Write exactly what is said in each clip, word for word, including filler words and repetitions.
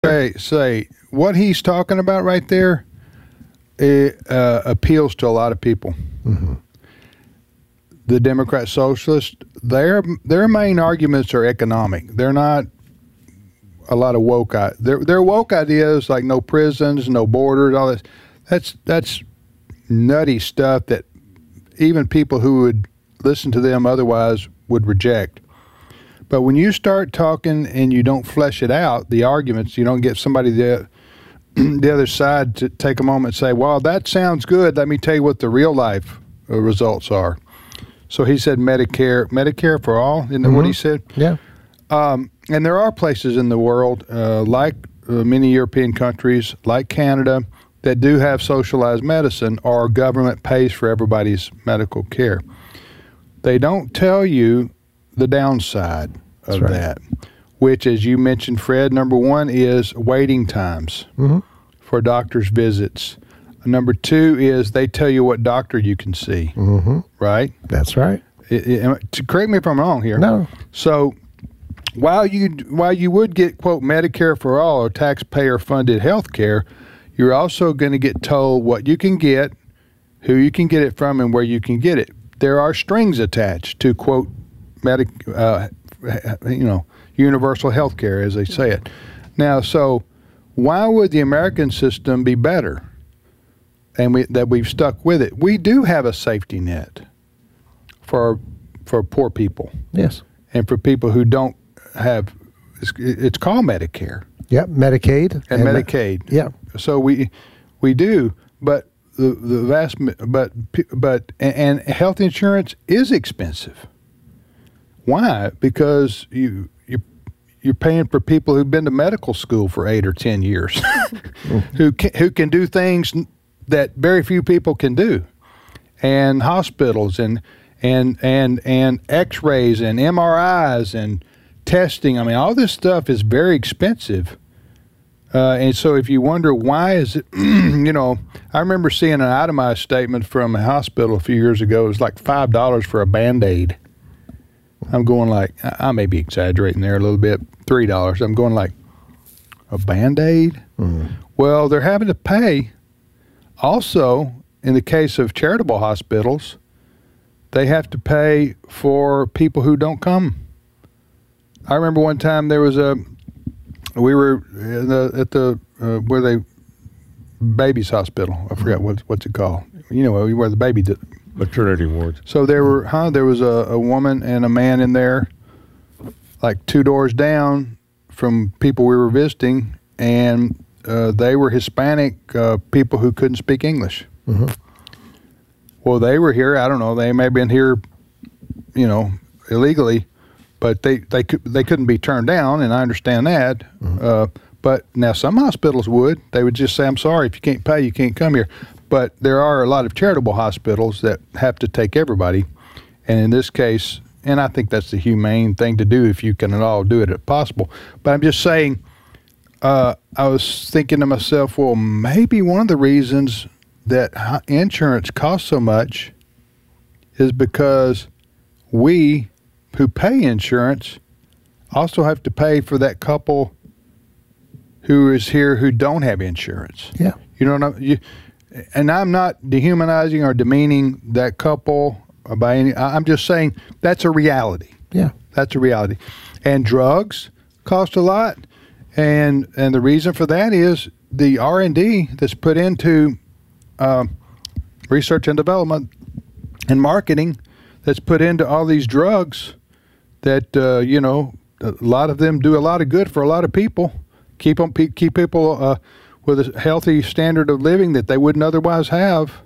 say, say what he's talking about right there, it uh, appeals to a lot of people. Mm-hmm. The Democrat Socialists, their their main arguments are economic. They're not a lot of woke. Their their woke ideas like no prisons, no borders, all this. That's that's nutty stuff that even people who would listen to them otherwise would reject. But when you start talking and you don't flesh it out, the arguments, you don't get somebody the, the other side to take a moment and say, well, that sounds good. Let me tell you what the real life uh, results are. So he said Medicare, Medicare for all, isn't that mm-hmm. what he said? Yeah. Um, and there are places in the world, uh, like uh, many European countries, like Canada, that do have socialized medicine or government pays for everybody's medical care. They don't tell you the downside of right. that, which, as you mentioned, Fred, number one is waiting times mm-hmm. for doctor's visits. Number two is they tell you what doctor you can see, mm-hmm. right? That's right. It, it, to correct me if I'm wrong here. No. So while you while you would get, quote, Medicare for all or taxpayer-funded health care, you're also going to get told what you can get, who you can get it from, and where you can get it. There are strings attached to, quote, medic, uh, you know, universal health care, as they say it. Now, so why would the American system be better and we, that we've stuck with it? We do have a safety net for for poor people. Yes. And for people who don't have, it's, it's called Medicare. Yep, Medicaid. And, and Medicaid. Me- yeah. So we we do, but the the vast, but but and health insurance is expensive. Why? Because you you you're paying for people who've been to medical school for eight or ten years, who can, who can do things that very few people can do, and hospitals and and and and X-rays and M R Is and testing. I mean, all this stuff is very expensive. Uh, and so if you wonder why is it, you know, I remember seeing an itemized statement from a hospital a few years ago. It was like five dollars for a Band-Aid. I'm going like, I may be exaggerating there a little bit, three dollars. I'm going like, a Band-Aid? Mm-hmm. Well, they're having to pay. Also, in the case of charitable hospitals, they have to pay for people who don't come. I remember one time there was a, we were in the, at the, uh, where they, baby's hospital. I forgot what, what's it called. You know, where the baby did. Maternity wards. So there were, huh? There was a, a woman and a man in there, like two doors down from people we were visiting, and uh, they were Hispanic uh, people who couldn't speak English. Mm-hmm. Well, they were here. I don't know. They may have been here, you know, illegally, but they they could they couldn't be turned down, and I understand that. Mm-hmm. Uh, but now some hospitals would. They would just say, "I'm sorry, if you can't pay, you can't come here." But there are a lot of charitable hospitals that have to take everybody. And in this case, and I think that's the humane thing to do if you can at all do it if possible. But I'm just saying, uh, I was thinking to myself, well, maybe one of the reasons that insurance costs so much is because we who pay insurance also have to pay for that couple who is here who don't have insurance. Yeah. You know what I'm, you, and I'm not dehumanizing or demeaning that couple by any, I'm just saying that's a reality. Yeah. That's a reality. And drugs cost a lot. And and the reason for that is the R and D that's put into uh, research and development and marketing that's put into all these drugs that, uh, you know, a lot of them do a lot of good for a lot of people, keep them, keep people uh, with a healthy standard of living that they wouldn't otherwise have,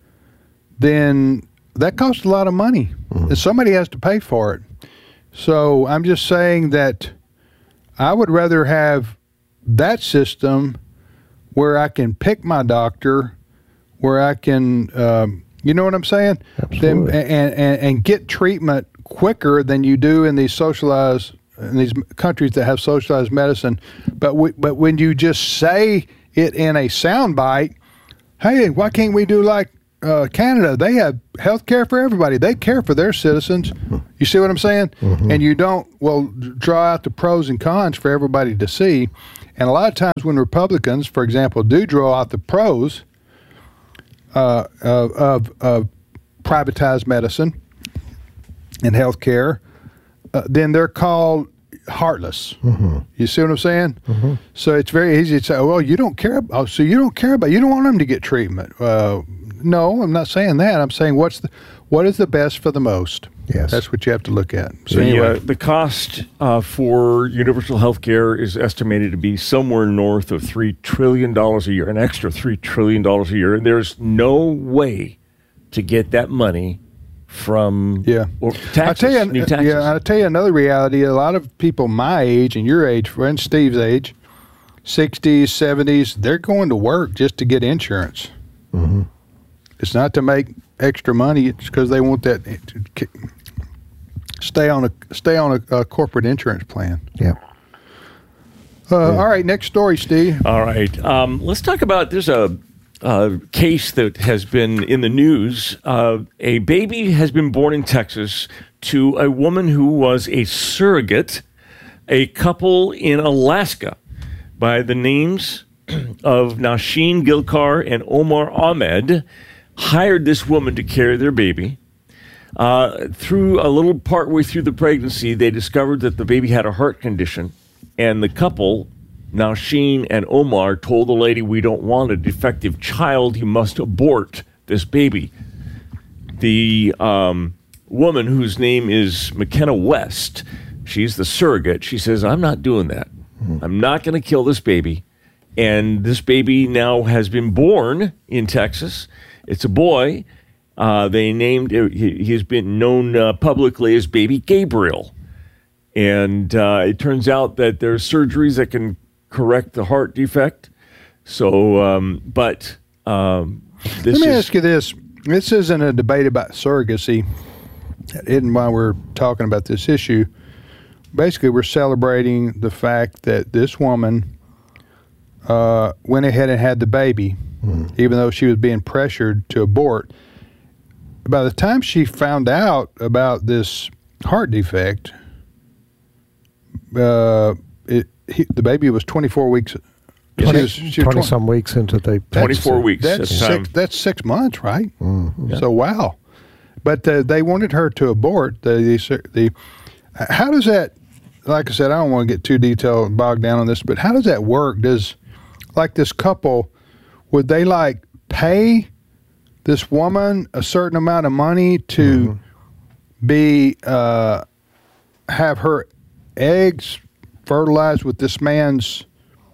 then that costs a lot of money. Mm-hmm. And somebody has to pay for it. So I'm just saying that I would rather have that system where I can pick my doctor, where I can, um, you know what I'm saying? Absolutely. Then, and, and, and get treatment quicker than you do in these socialized, in these countries that have socialized medicine. But we, but when you just say it in a soundbite, hey, why can't we do like uh, Canada, they have health care for everybody. They care for their citizens. You see what I'm saying? Mm-hmm. And you don't, well, draw out the pros and cons for everybody to see. And a lot of times when Republicans, for example, do draw out the pros uh, of, of, of privatized medicine and health care, uh, then they're called heartless. Mm-hmm. You see what I'm saying? Mm-hmm. So it's very easy to say, well, you don't care about, oh, so you don't care about, you don't want them to get treatment. Uh, no, I'm not saying that. I'm saying what's the, what is the best for the most? Yes. That's what you have to look at. So the, anyway. uh, the cost uh, for universal health care is estimated to be somewhere north of three trillion dollars a year, an extra three trillion dollars a year. And there's no way to get that money from yeah. or taxes, I'll tell you, new taxes. Yeah, I'll tell you another reality. A lot of people my age and your age, and Steve's age, sixties, seventies, they're going to work just to get insurance. Mm-hmm. It's not to make extra money. It's because they want that to stay on a stay on a, a corporate insurance plan. Yeah. Uh, yeah. All right, next story, Steve. All right. Um, let's talk about, there's a Uh, case that has been in the news. Uh, a baby has been born in Texas to a woman who was a surrogate, a couple in Alaska by the names of Nasheen Gilkar and Omar Ahmed, hired this woman to carry their baby. Uh, through a little partway through the pregnancy, they discovered that the baby had a heart condition, and the couple, Nasheen and Omar, told the lady, we don't want a defective child. You must abort this baby. The um, woman, whose name is McKenna West, she's the surrogate. She says, I'm not doing that. Mm-hmm. I'm not going to kill this baby. And this baby now has been born in Texas. It's a boy. Uh, they named, he, he's been known uh, publicly as Baby Gabriel. And uh, it turns out that there's surgeries that can correct the heart defect. So, um, but um, this Let me is, ask you this. This isn't a debate about surrogacy. That isn't why we're talking about this issue. Basically, we're celebrating the fact that this woman uh, went ahead and had the baby, mm. even though she was being pressured to abort. By the time she found out about this heart defect, uh, it He, the baby was twenty-four weeks. twenty, she was, she was twenty some weeks into the twenty-four weeks. That's at the six. time. That's six months, right? Mm-hmm. Yeah. So wow, but uh, they wanted her to abort. The, the the how does that? Like I said, I don't want to get too detailed, bogged down on this, but how does that work? Does like this couple, would they like pay this woman a certain amount of money to mm-hmm. be uh, have her eggs fertilized with this man's,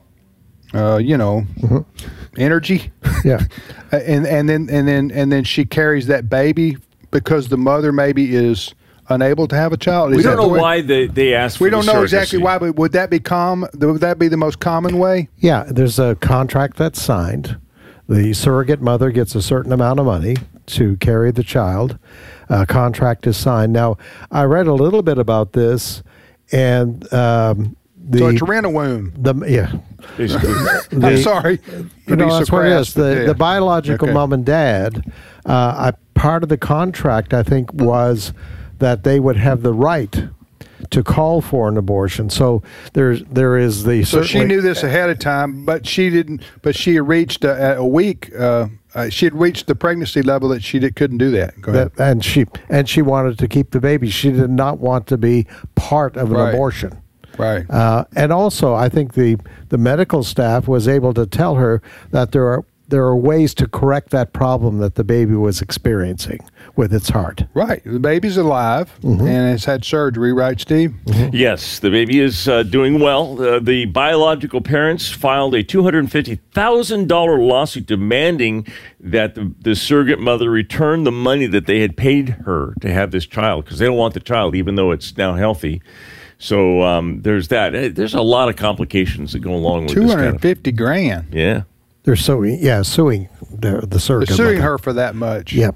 uh, you know, mm-hmm. energy. Yeah, and and then and then and then she carries that baby because the mother maybe is unable to have a child. Is we don't know way? why they they asked. For we don't the know surrogacy. exactly why, but would that be com? Would that be the most common way? Yeah, there's a contract that's signed. The surrogate mother gets a certain amount of money to carry the child. A contract is signed. Now, I read a little bit about this, and um, the, so it's rent a womb. The yeah. the, I'm sorry. You know, that's so what it is. The, yeah. the biological okay. mom and dad, uh, I, part of the contract, I think, was that they would have the right to call for an abortion. So there's there is the so she knew this ahead of time, but she didn't. But she had reached a, a week. Uh, uh, she had reached the pregnancy level that she did, couldn't do that. Go ahead. That, and she and she wanted to keep the baby. She did not want to be part of an right. abortion. Right. Uh, and also, I think the the medical staff was able to tell her that there are there are ways to correct that problem that the baby was experiencing with its heart. Right. The baby's alive mm-hmm. and it's had surgery, right, Steve? Mm-hmm. Yes, the baby is uh, doing well. Uh, the biological parents filed a two hundred fifty thousand dollars lawsuit demanding that the, the surrogate mother return the money that they had paid her to have this child, because they don't want the child, even though it's now healthy. So um, there's that. There's a lot of complications that go along with this. two hundred fifty grand. Yeah. They're suing, yeah, suing the, the surrogate They're suing mother. her for that much. Yep.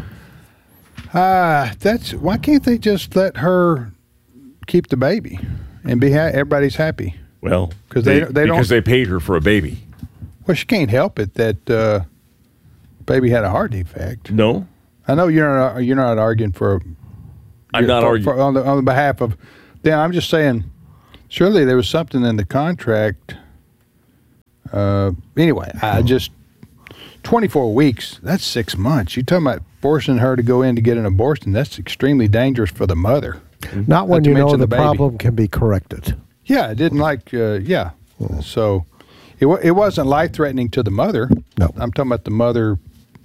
Ah, uh, that's why can't they just let her keep the baby and be ha- everybody's happy? Well, because they, they, they because don't they paid her for a baby. Well, she can't help it that uh, Baby had a heart defect. No, I know you're not. You're not arguing for. I'm not for, arguing for, on the on the behalf of. Yeah, I'm just saying. Surely there was something in the contract. Uh, anyway, I just twenty-four weeks. That's six months. You talking about forcing her to go in to get an abortion? That's extremely dangerous for the mother. Not when Not to you know mention the, the baby. problem can be corrected. Yeah, it didn't like. Uh, yeah, so it wa- it wasn't life threatening to the mother. No. I'm talking about the mother.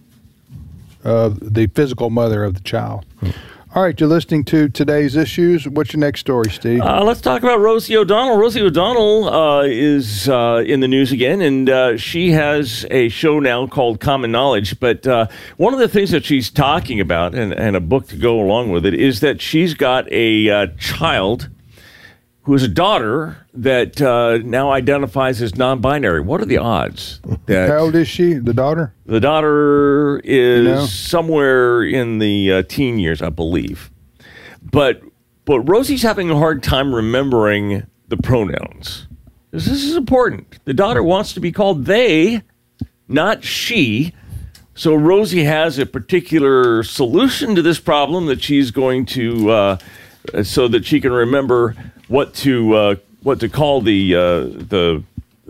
Uh, the physical mother of the child. All right, you're listening to Today's Issues. What's your next story, Steve? Uh, let's talk about Rosie O'Donnell. Rosie O'Donnell uh, is uh, in the news again, and uh, she has a show now called Common Knowledge. But uh, one of the things that she's talking about, and, and a book to go along with it, is that she's got a uh, child who is a daughter that uh, now identifies as non-binary. What are the odds that How old is she, the daughter? the daughter is You know? somewhere in the uh, teen years, I believe. But but Rosie's having a hard time remembering the pronouns. This, this is important. The daughter wants to be called they, not she. So Rosie has a particular solution to this problem that she's going to, uh, so that she can remember what to uh, what to call the uh, the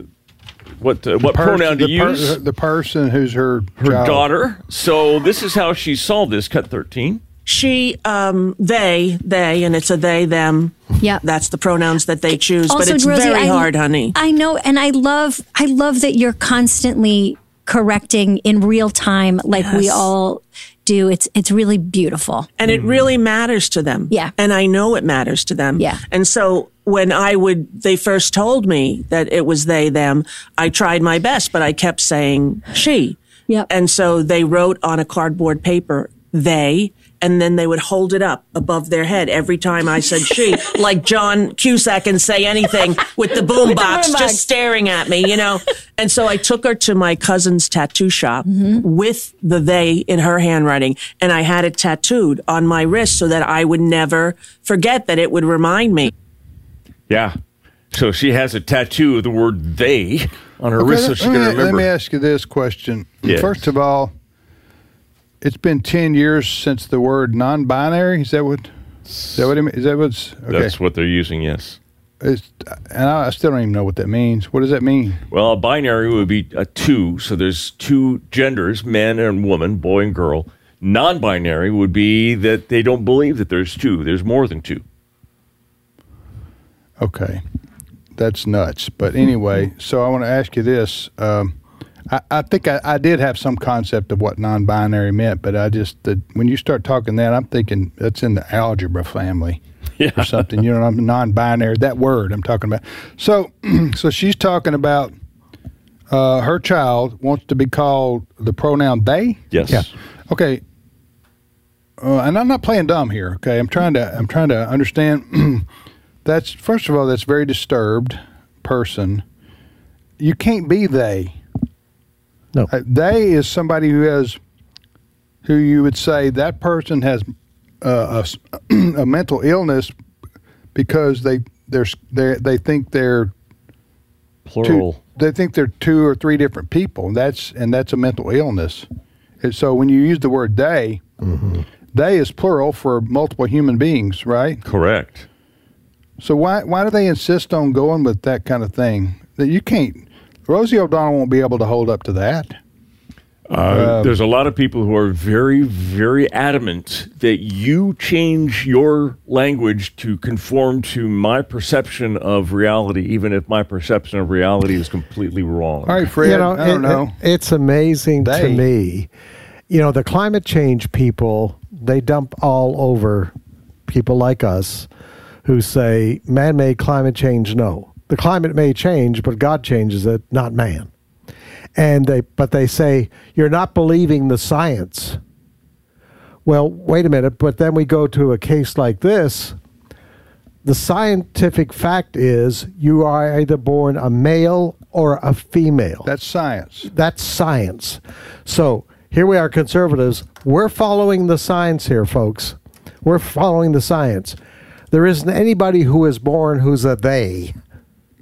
what uh, what Pers- pronoun to the per- use. the person who's her Her child. daughter. So this is how she solved this. Cut thirteen. She, um, they, they, and it's a they, them. Yeah. That's the pronouns that they choose, but Also, it's Rosie, very I- hard, honey. I know, and I love, I love that you're constantly correcting in real time, like we Yes. all do. It's it's really beautiful. And it really matters to them. Yeah. And I know it matters to them. Yeah. And so when I would, they first told me that it was they, them, I tried my best, but I kept saying she. Yep. And so they wrote on a cardboard paper, they, and then they would hold it up above their head every time I said she, like John Cusack and Say Anything with the boom box boombox. just staring at me, you know? And so I took her to my cousin's tattoo shop with the they in her handwriting, and I had it tattooed on my wrist so that I would never forget, that it would remind me. Yeah. So she has a tattoo of the word they on her Okay, wrist, so let, she let can me, remember. let me ask you this question. Yes. First of all, it's been ten years since the word non-binary. Is that what? Is that what? It, mean- is that what's? Okay. That's what they're using. Yes. It's, and I, I still don't even know what that means. What does that mean? Well, a binary would be a two. So there's two genders, man and woman, boy and girl. Non-binary would be that they don't believe that there's two. There's more than two. Okay, that's nuts. But anyway, so I want to ask you this. Um, I, I think I, I did have some concept of what non-binary meant, but I just the, when you start talking that, I'm thinking that's in the algebra family Yeah. or something. You know, I'm non-binary. That word I'm talking about. So, so she's talking about uh, her child wants to be called the pronoun they. Yes. Yeah. Okay. Uh, and I'm not playing dumb here. Okay, I'm trying to I'm trying to understand. That's first of all, that's very disturbed person. You can't be they. No. Uh, they is somebody who has, who you would say that person has uh, a, s- a mental illness because they they're, they they think they're Plural. two, they think they're two or three different people. That's and that's a mental illness. And so when you use the word they, they is plural for multiple human beings, right? Correct. So why why do they insist on going with that kind of thing? That you can't. Rosie O'Donnell won't be able to hold up to that. Uh, there's a lot of people who are very, very adamant that you change your language to conform to my perception of reality, even if my perception of reality is completely wrong. All right, Fred. you know, I don't it- know. it- it's amazing They- to me. You know, the climate change people, they dump all over people like us who say man-made climate change, no. The climate may change, but God changes it, not man. And they, but they say, you're not believing the science. Well, wait a minute, but then we go to a case like this. The scientific fact is you are either born a male or a female. That's science. That's science. So here we are, conservatives. We're following the science here, folks. We're following the science. There isn't anybody who is born who's a they.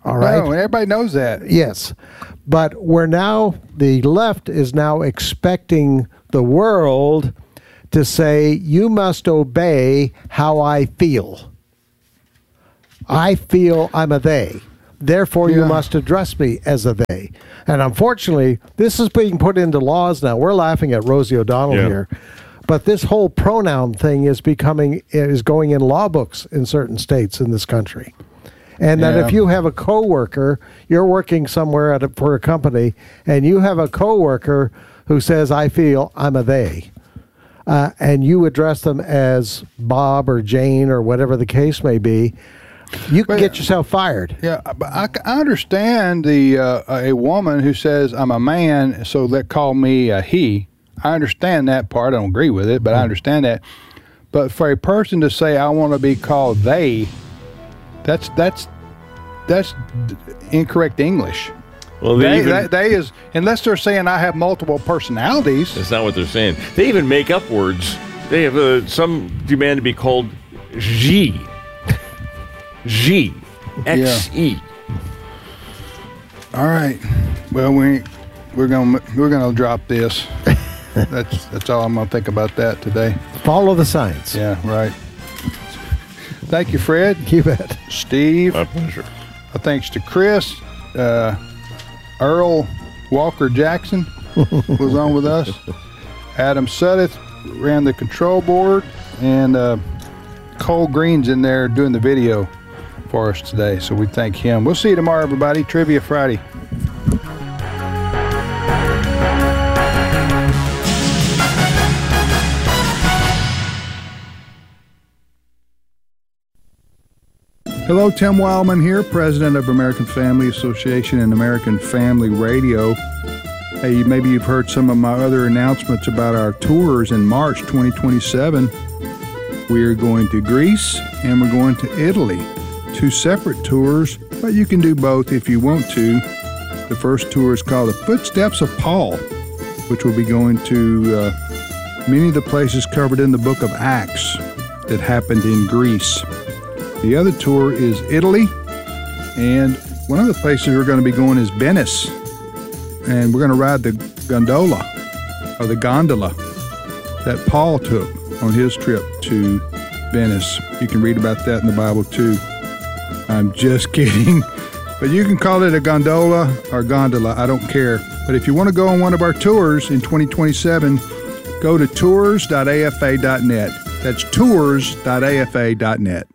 All right. No, everybody knows that. Yes. But we're now, the left is now expecting the world to say, you must obey how I feel. I feel I'm a they. Therefore, Yeah. you must address me as a they. And unfortunately, this is being put into laws now. We're laughing at Rosie O'Donnell Yeah. here. But this whole pronoun thing is becoming, is going in law books in certain states in this country. And that Yeah. if you have a coworker, you're working somewhere at a, for a company, and you have a coworker who says, I feel I'm a they, uh, and you address them as Bob or Jane or whatever the case may be, you can But- get yourself fired. Yeah, but I, I understand the uh, a woman who says I'm a man, so they call me a he. I understand that part. I don't agree with it, but I understand that. But for a person to say I want to be called they, that's that's that's d- incorrect English. Well, they They, even, they, they is unless they're saying I have multiple personalities. that's not what they're saying. They even make up words. They have uh, some demand to be called G. G. X E. All right. Well, we we're gonna we're gonna drop this. That's that's all I'm gonna think about that today. Follow the science. Yeah, right. Thank you, Fred. You bet. Steve. My pleasure. Uh, thanks to Chris. Uh, Earl Walker Jackson was on with us. Adam Suddeth ran the control board, and uh, Cole Green's in there doing the video for us today. So we thank him. We'll see you tomorrow, everybody. Trivia Friday. Hello, Tim Wildman here, president of American Family Association and American Family Radio. Hey, maybe you've heard some of my other announcements about our tours in March twenty twenty-seven. We are going to Greece and we're going to Italy. Two separate tours, but you can do both if you want to. The first tour is called The Footsteps of Paul, which will be going to uh, many of the places covered in the book of Acts that happened in Greece. The other tour is Italy, and one of the places we're going to be going is Venice, and we're going to ride the gondola, or the gondola, that Paul took on his trip to Venice. You can read about that in the Bible too. I'm just kidding, but you can call it a gondola or gondola, I don't care. But if you want to go on one of our tours in twenty twenty-seven, go to tours dot a f a dot net. That's tours dot a f a dot net.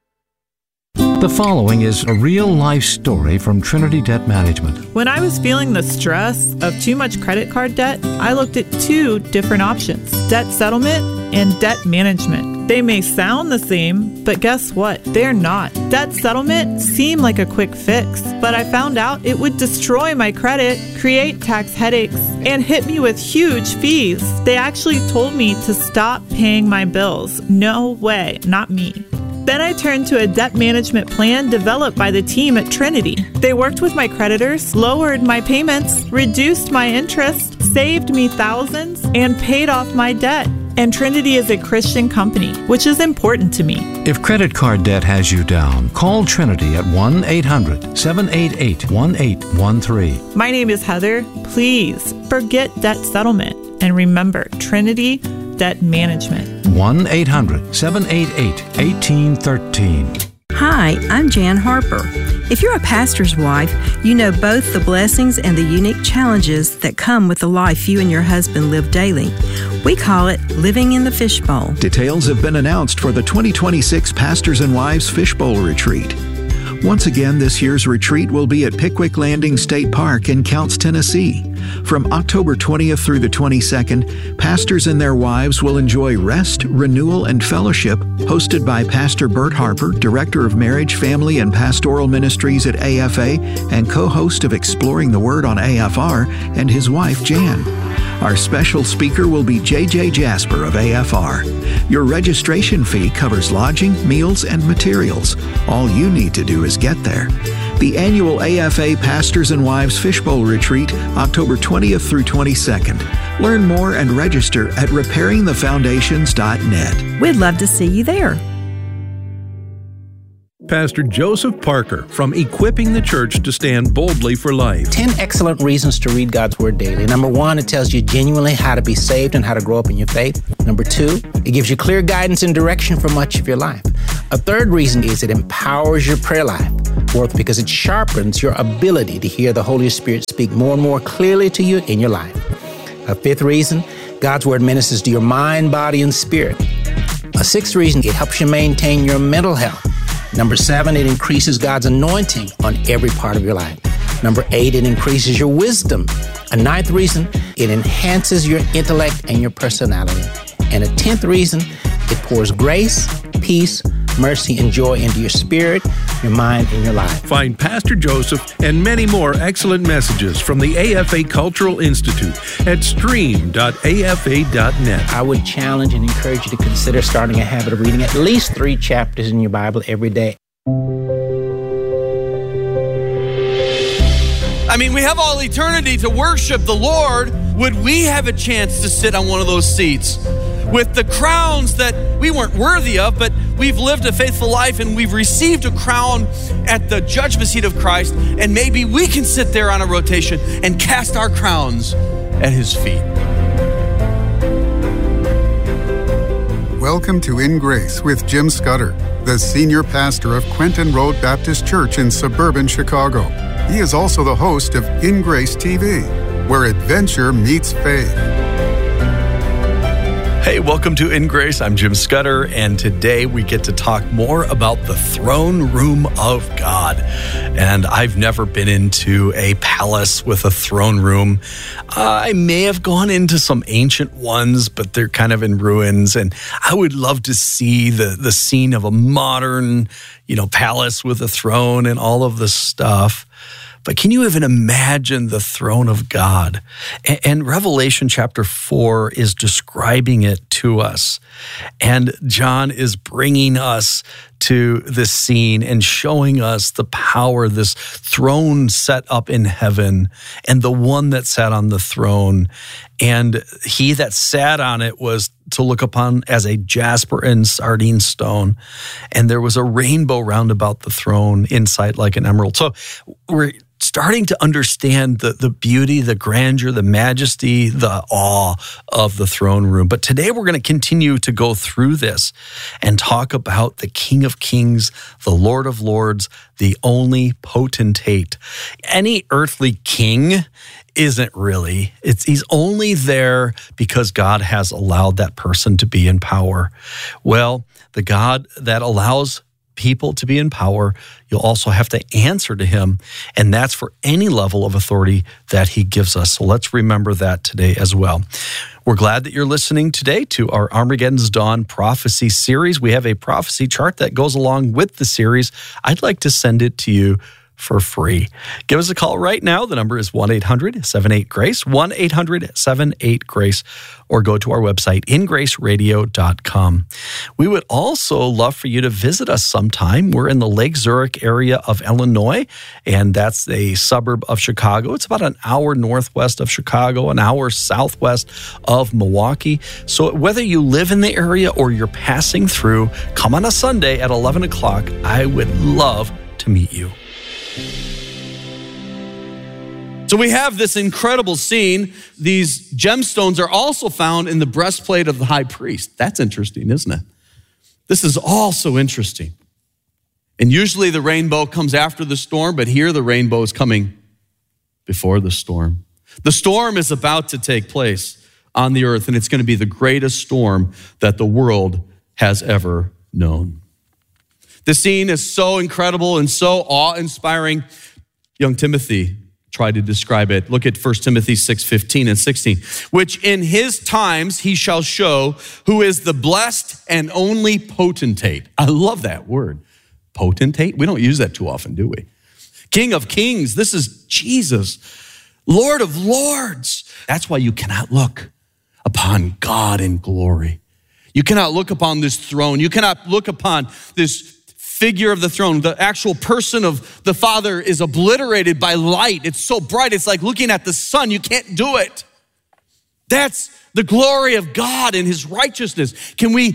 The following is a real-life story from Trinity Debt Management. When I was feeling the stress of too much credit card debt, I looked at two different options: debt settlement and debt management. They may sound the same, but guess what? They're not. Debt settlement seemed like a quick fix, but I found out it would destroy my credit, create tax headaches, and hit me with huge fees. They actually told me to stop paying my bills. No way, not me. Then I turned to a debt management plan developed by the team at Trinity. They worked with my creditors, lowered my payments, reduced my interest, saved me thousands, and paid off my debt. And Trinity is a Christian company, which is important to me. If credit card debt has you down, call Trinity at one eight hundred seven eight eight one eight one three. My name is Heather. Please forget debt settlement and remember Trinity Debt Management. one eight hundred seven eight eight one eight one three. Hi, I'm Jan Harper. If you're a pastor's wife, you know both the blessings and the unique challenges that come with the life you and your husband live daily. We call it living in the fishbowl. Details have been announced for the twenty twenty-six Pastors and Wives Fishbowl Retreat. Once again, this year's retreat will be at Pickwick Landing State Park in Counce, Tennessee. From October twentieth through the twenty-second, pastors and their wives will enjoy rest, renewal, and fellowship, hosted by Pastor Bert Harper, Director of Marriage, Family, and Pastoral Ministries at A F A and co-host of Exploring the Word on A F R, and his wife, Jan. Our special speaker will be J J Jasper of A F R. Your registration fee covers lodging, meals, and materials. All you need to do is get there. The annual A F A Pastors and Wives Fishbowl Retreat, October twentieth through twenty-second. Learn more and register at repairing the foundations dot net. We'd love to see you there. Pastor Joseph Parker from Equipping the Church to Stand Boldly for Life. ten excellent reasons to read God's Word daily. Number one, it tells you genuinely how to be saved and how to grow up in your faith. Number two, it gives you clear guidance and direction for much of your life. A third reason is it empowers your prayer life. Fourth, because it sharpens your ability to hear the Holy Spirit speak more and more clearly to you in your life. A fifth reason, God's Word ministers to your mind, body, and spirit. A sixth reason, it helps you maintain your mental health. Number seven, it increases God's anointing on every part of your life. Number eight, it increases your wisdom. A ninth reason, it enhances your intellect and your personality. And a tenth reason, it pours grace, peace, mercy, and joy into your spirit, your mind, and your life. Find Pastor Joseph and many more excellent messages from the A F A Cultural Institute at stream dot A F A dot net. I would challenge and encourage you to consider starting a habit of reading at least three chapters in your Bible every day. I mean, we have all eternity to worship the Lord. Would we have a chance to sit on one of those seats with the crowns that we weren't worthy of, but we've lived a faithful life and we've received a crown at the judgment seat of Christ, and maybe we can sit there on a rotation and cast our crowns at his feet. Welcome to In Grace with Jim Scudder, the senior pastor of Quentin Road Baptist Church in suburban Chicago. He is also the host of In Grace T V, where adventure meets faith. Hey, welcome to In Grace. I'm Jim Scudder, and today we get to talk more about the throne room of God. And I've never been into a palace with a throne room. Uh, I may have gone into some ancient ones, but they're kind of in ruins. And I would love to see the, the scene of a modern, you know, palace with a throne and all of this stuff. But can you even imagine the throne of God? And Revelation chapter four is describing it to us. And John is bringing us to this scene and showing us the power, this throne set up in heaven, and the one that sat on the throne. And he that sat on it was to look upon as a jasper and sardine stone. And there was a rainbow round about the throne, inside like an emerald. So we're starting to understand the, the beauty, the grandeur, the majesty, the awe of the throne room. But today we're going to continue to go through this and talk about the King of Kings, the Lord of Lords, the only potentate. Any earthly king isn't really. It's he's only there because God has allowed that person to be in power. Well, the God that allows people to be in power, you'll also have to answer to him, and that's for any level of authority that he gives us. So let's remember that today as well. We're glad that you're listening today to our Armageddon's Dawn prophecy series. We have a prophecy chart that goes along with the series. I'd like to send it to you for free. Give us a call right now. The number is one eight hundred seven eight GRACE, one eight hundred seven eight GRACE, or go to our website, in grace radio dot com. We would also love for you to visit us sometime. We're in the Lake Zurich area of Illinois, and that's a suburb of Chicago. It's about an hour northwest of Chicago, an hour southwest of Milwaukee. So whether you live in the area or you're passing through, come on a Sunday at eleven o'clock. I would love to meet you. So we have this incredible scene. These gemstones are also found in the breastplate of the high priest. That's interesting, isn't it? This is also interesting. And usually the rainbow comes after the storm, but here the rainbow is coming before the storm. The storm is about to take place on the earth, and it's going to be the greatest storm that the world has ever known. The scene is so incredible and so awe-inspiring. Young Timothy tried to describe it. Look at First Timothy six fifteen and sixteen. Which in his times he shall show who is the blessed and only potentate. I love that word, potentate. We don't use that too often, do we? King of kings, this is Jesus. Lord of lords. That's why you cannot look upon God in glory. You cannot look upon this throne. You cannot look upon this figure of the throne. The actual person of the Father is obliterated by light. It's so bright, it's like looking at the sun. You can't do it. That's the glory of God and his righteousness. Can we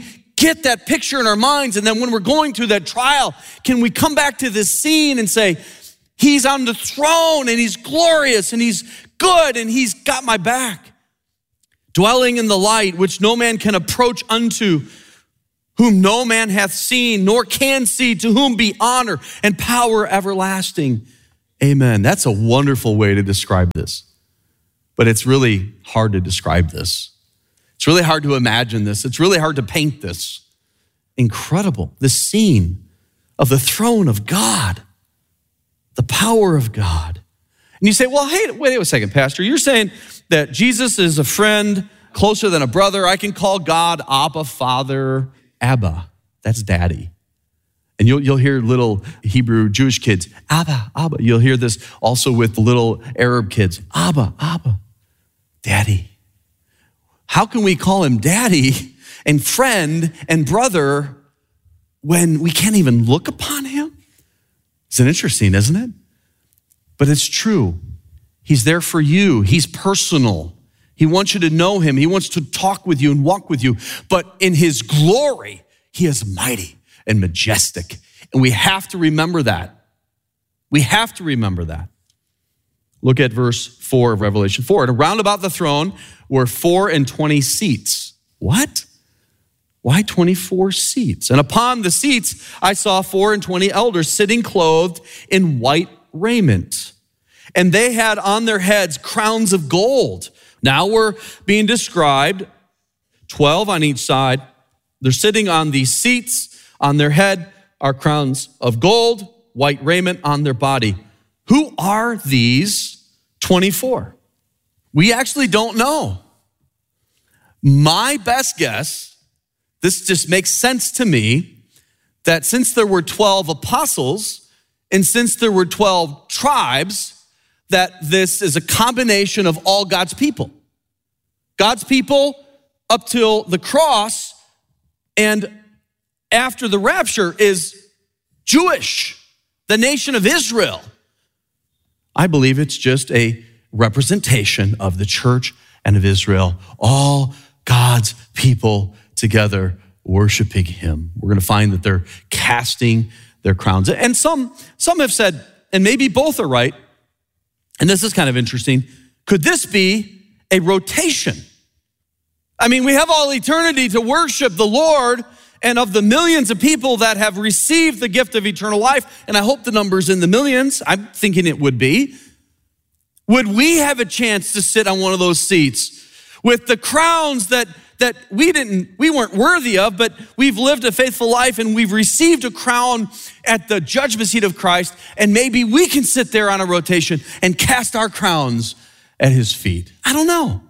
get that picture in our minds. And then when we're going through that trial, can we come back to this scene and say, he's on the throne and he's glorious and he's good and he's got my back. Dwelling in the light, which no man can approach unto, whom no man hath seen, nor can see, to whom be honor and power everlasting. Amen. That's a wonderful way to describe this. But it's really hard to describe this. It's really hard to imagine this. It's really hard to paint this. Incredible. The scene of the throne of God, the power of God. And you say, well, hey, wait a second, Pastor. You're saying that Jesus is a friend closer than a brother. I can call God Abba, Father, Abba. That's daddy. And you'll, you'll hear little Hebrew Jewish kids, Abba, Abba. You'll hear this also with little Arab kids, Abba, Abba, daddy. How can we call him daddy and friend and brother when we can't even look upon him? It's interesting, isn't it? But it's true. He's there for you. He's personal. He wants you to know him. He wants to talk with you and walk with you. But in his glory, he is mighty and majestic. And we have to remember that. We have to remember that. Look at verse four of Revelation four. And around about the throne were four and twenty seats. What? Why twenty-four seats? And upon the seats, I saw four and twenty elders sitting clothed in white raiment. And they had on their heads crowns of gold. Now we're being described, twelve on each side. They're sitting on these seats. On their head are crowns of gold, white raiment on their body. Who are these twenty-four? We actually don't know. My best guess, this just makes sense to me, that since there were twelve apostles and since there were twelve tribes, that this is a combination of all God's people. God's people up till the cross and after the rapture is Jewish, the nation of Israel. I believe it's just a representation of the church and of Israel, all God's people together worshiping him. We're going to find that they're casting their crowns. And some, some have said, and maybe both are right, and this is kind of interesting, could this be a rotation? I mean, we have all eternity to worship the Lord, and of the millions of people that have received the gift of eternal life, and I hope the number's in the millions, I'm thinking it would be, would we have a chance to sit on one of those seats with the crowns that that we didn't, we weren't worthy of, but we've lived a faithful life and we've received a crown at the judgment seat of Christ, and maybe we can sit there on a rotation and cast our crowns at his feet. I don't know.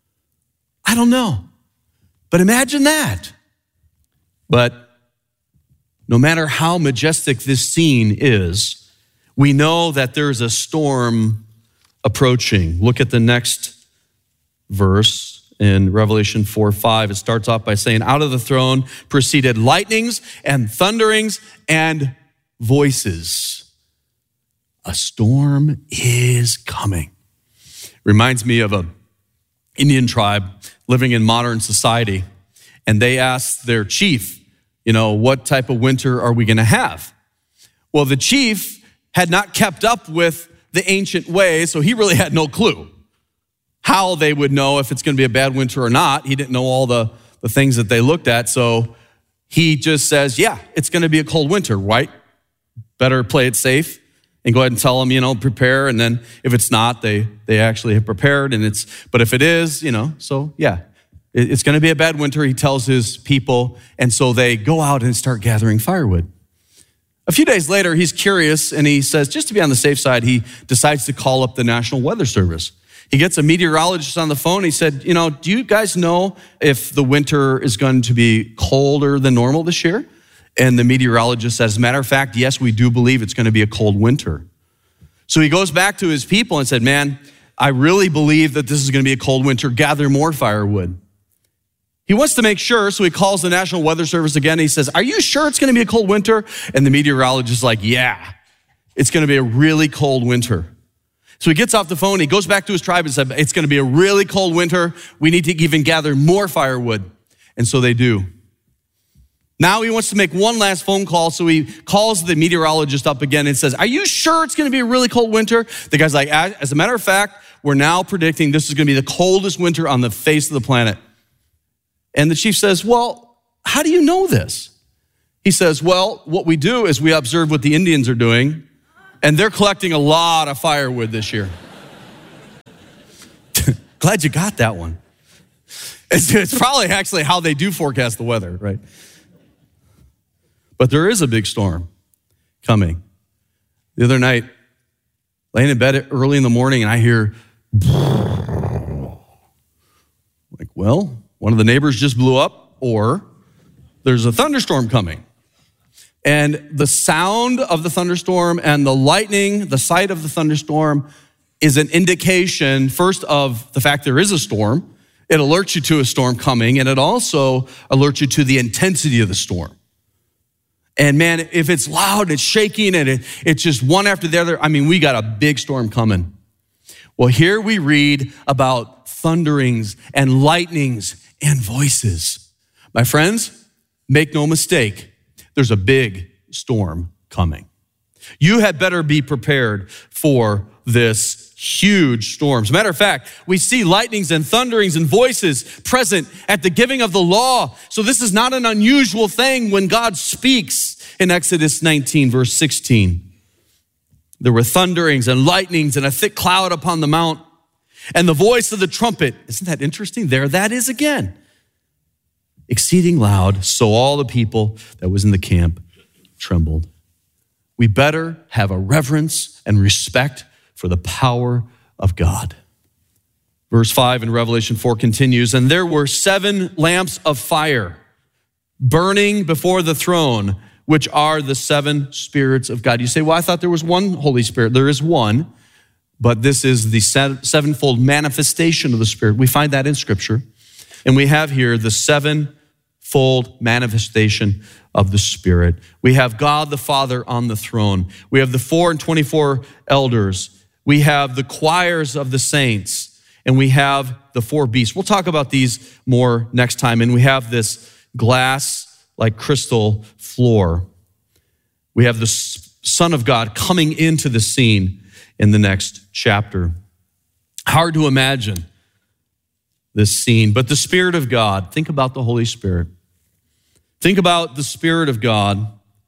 I don't know. But imagine that. But no matter how majestic this scene is, we know that there's a storm approaching. Look at the next verse. In Revelation four five, it starts off by saying, out of the throne proceeded lightnings and thunderings and voices. A storm is coming. Reminds me of an Indian tribe living in modern society. And they asked their chief, you know, what type of winter are we going to have? Well, the chief had not kept up with the ancient ways, so he really had no clue how they would know if it's going to be a bad winter or not. He didn't know all the, the things that they looked at. So he just says, yeah, it's going to be a cold winter, right? Better play it safe and go ahead and tell them, you know, prepare. And then if it's not, they, they actually have prepared. And it's, but if it is, you know, so yeah, it, it's going to be a bad winter. He tells his people. And so they go out and start gathering firewood. A few days later, he's curious and he says, just to be on the safe side, he decides to call up the National Weather Service. He gets a meteorologist on the phone. He said, you know, do you guys know if the winter is going to be colder than normal this year? And the meteorologist says, as a matter of fact, yes, we do believe it's going to be a cold winter. So he goes back to his people and said, man, I really believe that this is going to be a cold winter. Gather more firewood. He wants to make sure, so he calls the National Weather Service again. And he says, are you sure it's going to be a cold winter? And the meteorologist is like, yeah, it's going to be a really cold winter. So he gets off the phone, he goes back to his tribe and said, it's going to be a really cold winter. We need to even gather more firewood. And so they do. Now he wants to make one last phone call, so he calls the meteorologist up again and says, are you sure it's going to be a really cold winter? The guy's like, as a matter of fact, we're now predicting this is going to be the coldest winter on the face of the planet. And the chief says, well, how do you know this? He says, well, what we do is we observe what the Indians are doing, and they're collecting a lot of firewood this year. Glad you got that one. It's, it's probably actually how they do forecast the weather, right? But there is a big storm coming. The other night, laying in bed early in the morning, and I hear, like, well, one of the neighbors just blew up, or there's a thunderstorm coming. And the sound of the thunderstorm and the lightning, the sight of the thunderstorm, is an indication, first, of the fact there is a storm. It alerts you to a storm coming, and it also alerts you to the intensity of the storm. And man, if it's loud, it's shaking, and it, it's just one after the other, I mean, we got a big storm coming. Well, here we read about thunderings and lightnings and voices. My friends, make no mistake, there's a big storm coming. You had better be prepared for this huge storm. As a matter of fact, we see lightnings and thunderings and voices present at the giving of the law. So this is not an unusual thing when God speaks in Exodus nineteen, verse sixteen. There were thunderings and lightnings and a thick cloud upon the mount, and the voice of the trumpet. Isn't that interesting? There that is again. Exceeding loud, so all the people that was in the camp trembled. We better have a reverence and respect for the power of God. Verse five in Revelation four continues, and there were seven lamps of fire burning before the throne, which are the seven spirits of God. You say, well, I thought there was one Holy Spirit. There is one, but this is the sevenfold manifestation of the Spirit. We find that in Scripture. And we have here the sevenfold manifestation of the Spirit. We have God the Father on the throne. We have the four and twenty-four elders. We have the choirs of the saints. And we have the four beasts. We'll talk about these more next time. And we have this glass like crystal floor. We have the Son of God coming into the scene in the next chapter. Hard to imagine this scene, but the Spirit of God, think about the Holy Spirit. Think about the Spirit of God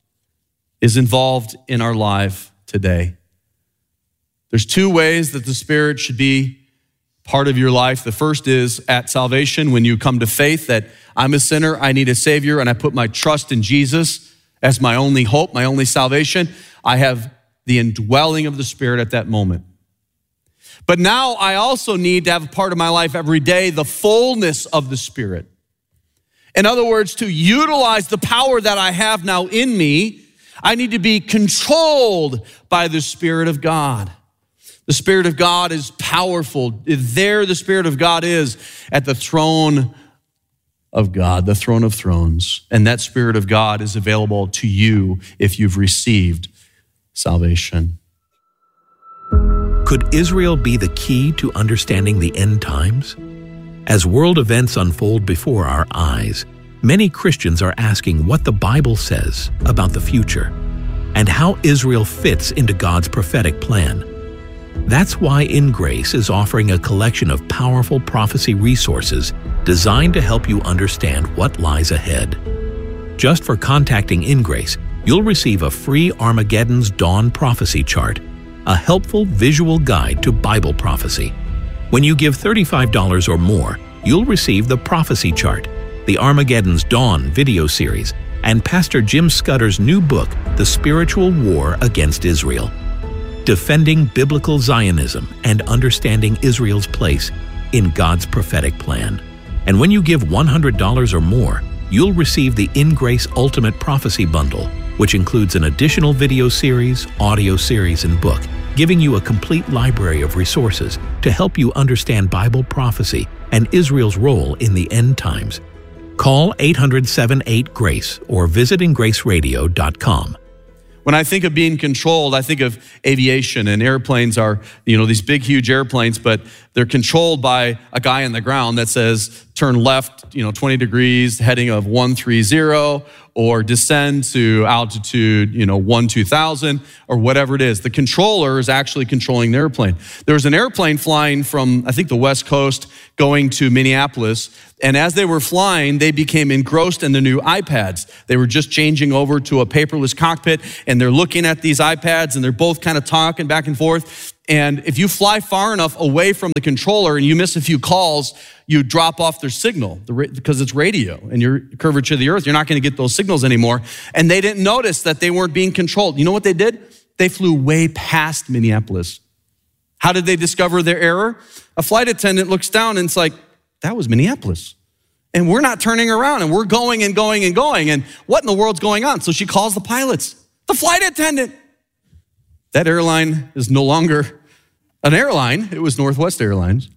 is involved in our life today. There's two ways that the Spirit should be part of your life. The first is at salvation, when you come to faith that I'm a sinner, I need a Savior, and I put my trust in Jesus as my only hope, my only salvation. I have the indwelling of the Spirit at that moment. But now I also need to have a part of my life every day, the fullness of the Spirit. In other words, to utilize the power that I have now in me, I need to be controlled by the Spirit of God. The Spirit of God is powerful. There the Spirit of God is at the throne of God, the throne of thrones. And that Spirit of God is available to you if you've received salvation. Could Israel be the key to understanding the end times? As world events unfold before our eyes, many Christians are asking what the Bible says about the future and how Israel fits into God's prophetic plan. That's why In Grace is offering a collection of powerful prophecy resources designed to help you understand what lies ahead. Just for contacting In Grace, you'll receive a free Armageddon's Dawn prophecy chart, a helpful visual guide to Bible prophecy. When you give thirty-five dollars or more, you'll receive the prophecy chart, the Armageddon's Dawn video series, and Pastor Jim Scudder's new book, The Spiritual War Against Israel. Defending Biblical Zionism and Understanding Israel's Place in God's Prophetic Plan. And when you give one hundred dollars or more, you'll receive the In Grace Ultimate Prophecy Bundle, which includes an additional video series, audio series, and book, giving you a complete library of resources to help you understand Bible prophecy and Israel's role in the end times. Call eight hundred, seven eight, GRACE or visit in grace radio dot com. When I think of being controlled, I think of aviation, and airplanes are, you know, these big, huge airplanes, but they're controlled by a guy on the ground that says, turn left, you know, twenty degrees, heading of one three zero, or descend to altitude, you know, one, two thousand, or whatever it is. The controller is actually controlling the airplane. There was an airplane flying from, I think, the West Coast going to Minneapolis. And as they were flying, they became engrossed in the new iPads. They were just changing over to a paperless cockpit, and they're looking at these iPads, and they're both kind of talking back and forth. And if you fly far enough away from the controller and you miss a few calls, you drop off their signal because it's radio and your curvature of the earth. You're not going to get those signals anymore. And they didn't notice that they weren't being controlled. You know what they did? They flew way past Minneapolis. How did they discover their error? A flight attendant looks down and it's like, that was Minneapolis. And we're not turning around and we're going and going and going. And what in the world's going on? So she calls the pilots, the flight attendant. That airline is no longer an airline. It was Northwest Airlines.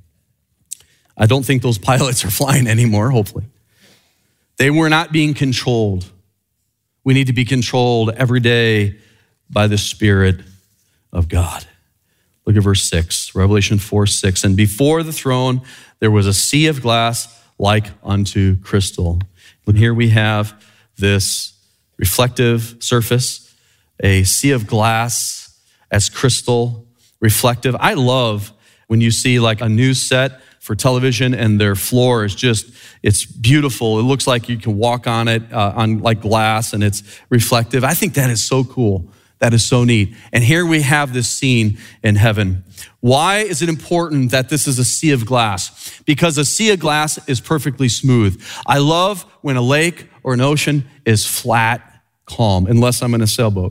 I don't think those pilots are flying anymore, hopefully. They were not being controlled. We need to be controlled every day by the Spirit of God. Look at verse six, Revelation four, six. And before the throne, there was a sea of glass like unto crystal. And here we have this reflective surface, a sea of glass as crystal, reflective. I love when you see like a news set for television and their floor is just, it's beautiful. It looks like you can walk on it uh, on like glass and it's reflective. I think that is so cool. That is so neat. And here we have this scene in heaven. Why is it important that this is a sea of glass? Because a sea of glass is perfectly smooth. I love when a lake or an ocean is flat, calm, unless I'm in a sailboat.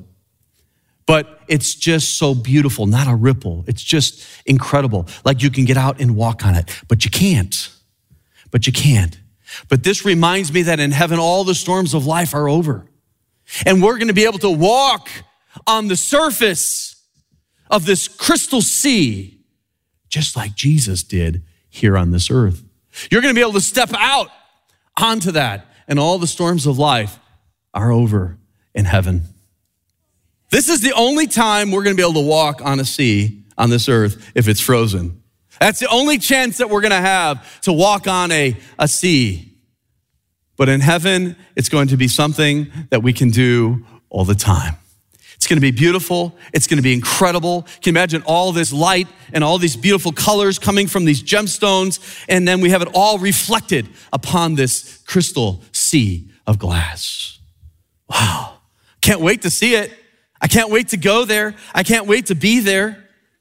But it's just so beautiful, not a ripple. It's just incredible. Like you can get out and walk on it, but you can't. But you can't. But this reminds me that in heaven, all the storms of life are over. And we're going to be able to walk on the surface of this crystal sea, just like Jesus did here on this earth. You're going to be able to step out onto that, and all the storms of life are over in heaven. This is the only time we're going to be able to walk on a sea on this earth if it's frozen. That's the only chance that we're going to have to walk on a, a sea. But in heaven, it's going to be something that we can do all the time. It's going to be beautiful. It's going to be incredible. Can you imagine all this light and all these beautiful colors coming from these gemstones? And then we have it all reflected upon this crystal sea of glass. Wow. Can't wait to see it. I can't wait to go there. I can't wait to be there,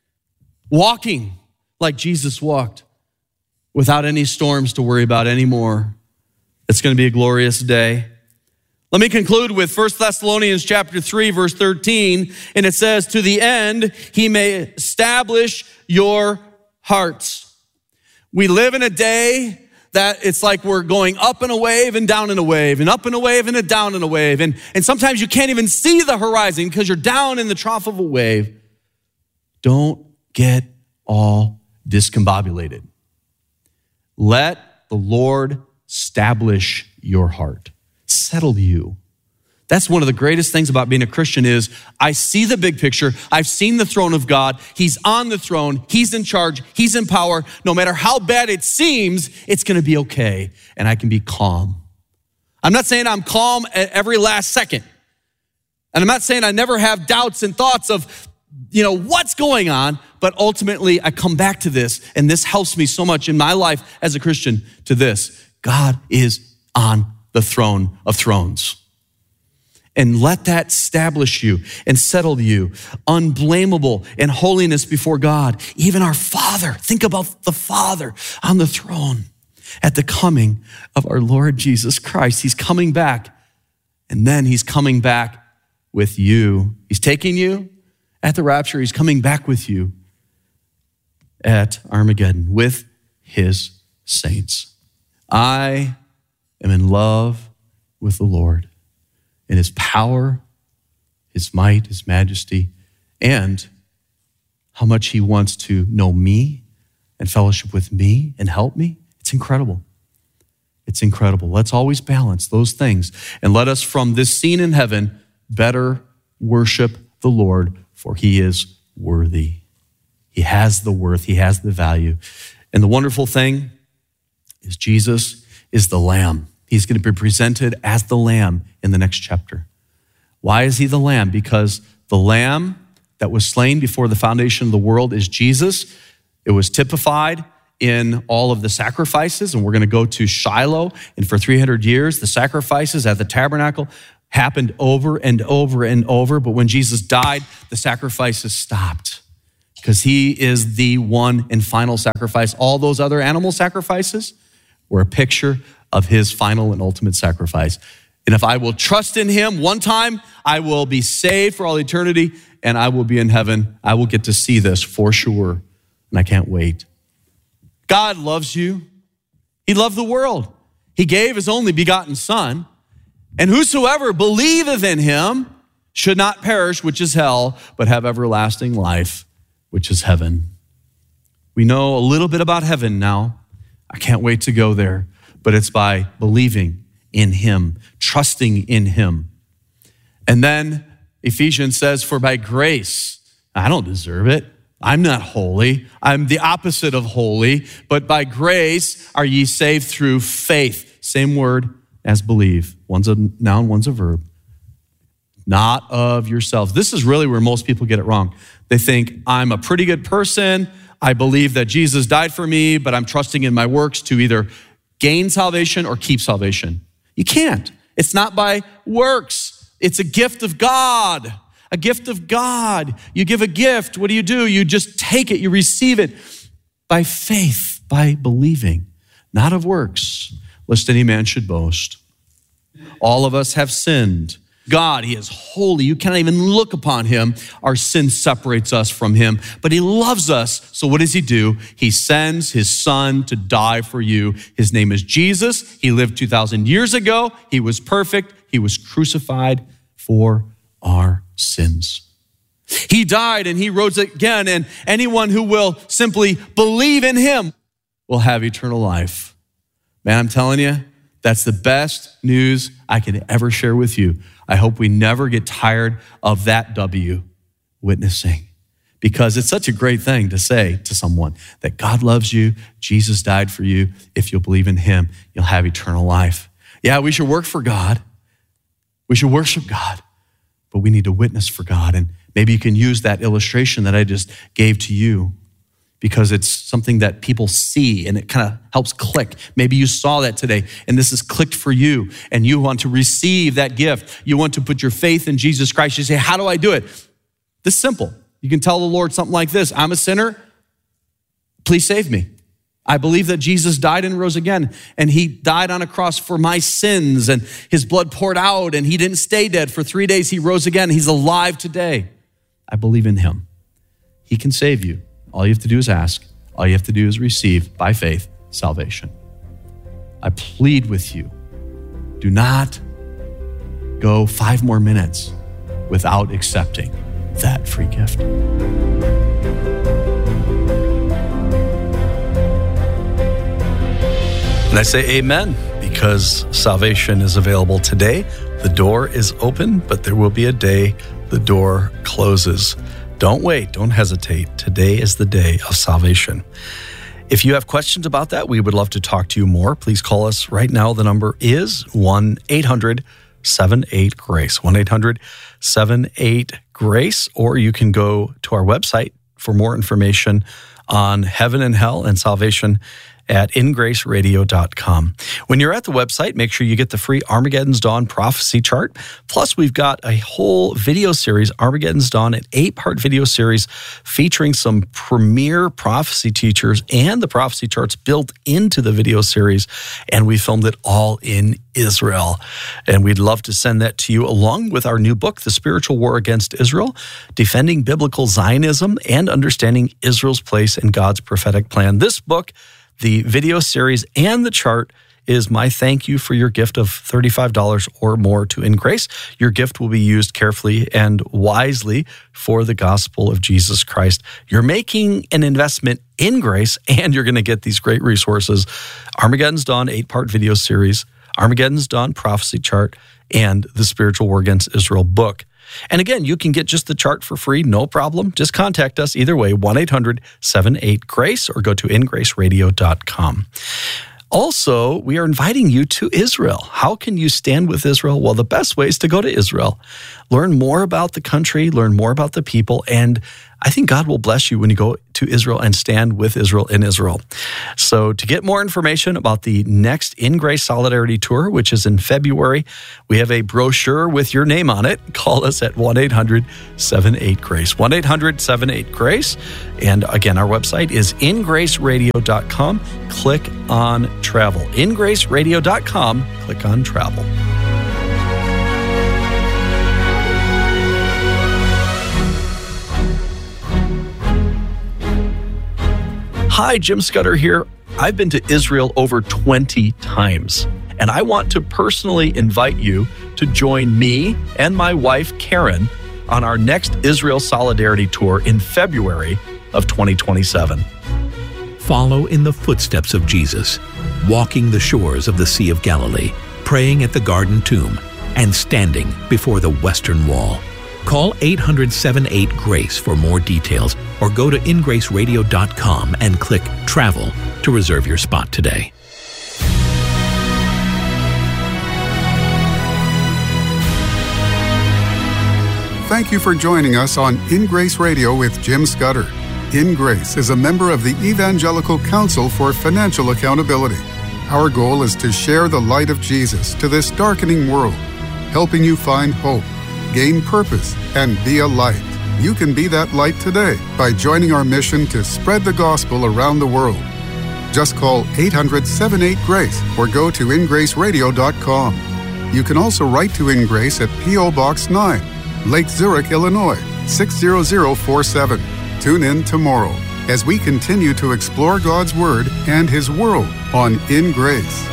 walking like Jesus walked without any storms to worry about anymore. It's going to be a glorious day. Let me conclude with First Thessalonians chapter three, verse thirteen, and it says, to the end he may establish your hearts. We live in a day that it's like we're going up in a wave and down in a wave and up in a wave and a down in a wave. And, and sometimes you can't even see the horizon because you're down in the trough of a wave. Don't get all discombobulated. Let the Lord establish your heart, settle you. That's one of the greatest things about being a Christian is I see the big picture. I've seen the throne of God. He's on the throne. He's in charge. He's in power. No matter how bad it seems, it's going to be okay. And I can be calm. I'm not saying I'm calm at every last second. And I'm not saying I never have doubts and thoughts of, you know, what's going on. But ultimately, I come back to this. And this helps me so much in my life as a Christian to this. God is on the throne of thrones. And let that establish you and settle you, unblameable in holiness before God. Even our Father, think about the Father on the throne at the coming of our Lord Jesus Christ. He's coming back, and then he's coming back with you. He's taking you at the rapture. He's coming back with you at Armageddon with his saints. I am in love with the Lord. In his power, his might, his majesty, and how much he wants to know me and fellowship with me and help me. It's incredible. It's incredible. Let's always balance those things. And let us from this scene in heaven better worship the Lord, for he is worthy. He has the worth. He has the value. And the wonderful thing is Jesus is the Lamb. He's going to be presented as the Lamb in the next chapter. Why is he the Lamb? Because the Lamb that was slain before the foundation of the world is Jesus. It was typified in all of the sacrifices, and we're going to go to Shiloh, and for three hundred years, the sacrifices at the tabernacle happened over and over and over, but when Jesus died, the sacrifices stopped because he is the one and final sacrifice. All those other animal sacrifices were a picture of his final and ultimate sacrifice. And if I will trust in him one time, I will be saved for all eternity, and I will be in heaven. I will get to see this for sure, and I can't wait. God loves you. He loved the world. He gave his only begotten Son, and whosoever believeth in him should not perish, which is hell, but have everlasting life, which is heaven. We know a little bit about heaven now. I can't wait to go there, but it's by believing in him, trusting in him. And then Ephesians says, for by grace, I don't deserve it. I'm not holy. I'm the opposite of holy, but by grace are ye saved through faith. Same word as believe. One's a noun, one's a verb. Not of yourselves. This is really where most people get it wrong. They think, I'm a pretty good person. I believe that Jesus died for me, but I'm trusting in my works to either gain salvation or keep salvation. You can't. It's not by works. It's a gift of God. A gift of God. You give a gift. What do you do? You just take it. You receive it by faith, by believing, not of works, lest any man should boast. All of us have sinned. God, he is holy. You cannot even look upon him. Our sin separates us from him, but he loves us. So what does he do? He sends his son to die for you. His name is Jesus. He lived two thousand years ago. He was perfect. He was crucified for our sins. He died and he rose again, and anyone who will simply believe in him will have eternal life. Man, I'm telling you, that's the best news I can ever share with you. I hope we never get tired of that W, witnessing, because it's such a great thing to say to someone that God loves you, Jesus died for you. If you'll believe in him, you'll have eternal life. Yeah, we should work for God. We should worship God, but we need to witness for God. And maybe you can use that illustration that I just gave to you, because it's something that people see and it kind of helps click. Maybe you saw that today and this has clicked for you and you want to receive that gift. You want to put your faith in Jesus Christ. You say, how do I do it? This is simple. You can tell the Lord something like this: I'm a sinner. Please save me. I believe that Jesus died and rose again, and he died on a cross for my sins, and his blood poured out, and he didn't stay dead. For three days, he rose again. He's alive today. I believe in him. He can save you. All you have to do is ask. All you have to do is receive, by faith, salvation. I plead with you, do not go five more minutes without accepting that free gift. And I say amen, because salvation is available today. The door is open, but there will be a day the door closes. Don't wait. Don't hesitate. Today is the day of salvation. If you have questions about that, we would love to talk to you more. Please call us right now. The number is one eight hundred seven eight GRACE, one eight hundred seven eight GRACE, or you can go to our website for more information on heaven and hell and salvation at in grace radio dot com. When you're at the website, make sure you get the free Armageddon's Dawn prophecy chart. Plus, we've got a whole video series, Armageddon's Dawn, an eight-part video series featuring some premier prophecy teachers and the prophecy charts built into the video series. And we filmed it all in Israel. And we'd love to send that to you along with our new book, The Spiritual War Against Israel, Defending Biblical Zionism and Understanding Israel's Place in God's Prophetic Plan. This book, the video series, and the chart is my thank you for your gift of thirty-five dollars or more to In Grace. Your gift will be used carefully and wisely for the gospel of Jesus Christ. You're making an investment in grace, and you're going to get these great resources: Armageddon's Dawn eight-part video series, Armageddon's Dawn prophecy chart, and the Spiritual War Against Israel book. And again, you can get just the chart for free, no problem. Just contact us either way, one eight hundred seven eight GRACE, or go to in grace radio dot com. Also, we are inviting you to Israel. How can you stand with Israel? Well, the best way is to go to Israel. Learn more about the country, learn more about the people, and I think God will bless you when you go to Israel and stand with Israel in Israel. So to get more information about the next In Grace Solidarity Tour, which is in February, we have a brochure with your name on it. Call us at one eight hundred seven eight GRACE, one eight hundred seven eight GRACE. And again, our website is in grace radio dot com. Click on travel. in grace radio dot com, click on travel. Hi, Jim Scudder here. I've been to Israel over twenty times, and I want to personally invite you to join me and my wife, Karen, on our next Israel Solidarity Tour in February of twenty twenty-seven. Follow in the footsteps of Jesus, walking the shores of the Sea of Galilee, praying at the Garden Tomb, and standing before the Western Wall. Call eight hundred seven eight GRACE for more details, or go to in grace radio dot com and click Travel to reserve your spot today. Thank you for joining us on In Grace Radio with Jim Scudder. In Grace is a member of the Evangelical Council for Financial Accountability. Our goal is to share the light of Jesus to this darkening world, helping you find hope, gain purpose, and be a light. You can be that light today by joining our mission to spread the gospel around the world. Just call eight hundred seven eight GRACE or go to in grace radio dot com. You can also write to In Grace at P O Box nine, Lake Zurich, Illinois, six zero zero four seven. Tune in tomorrow as we continue to explore God's Word and His world on In Grace.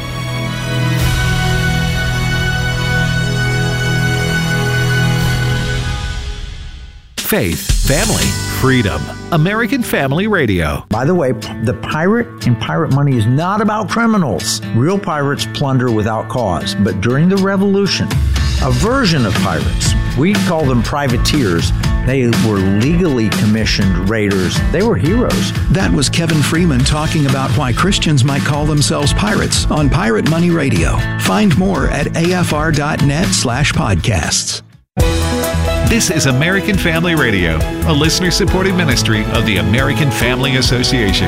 Faith, family, freedom. American Family Radio. By the way, the pirate and pirate money is not about criminals. Real pirates plunder without cause. But during the Revolution, a version of pirates, we call them privateers, they were legally commissioned raiders. They were heroes. That was Kevin Freeman talking about why Christians might call themselves pirates on Pirate Money Radio. Find more at afr.net slash podcasts. This is American Family Radio, a listener-supported ministry of the American Family Association.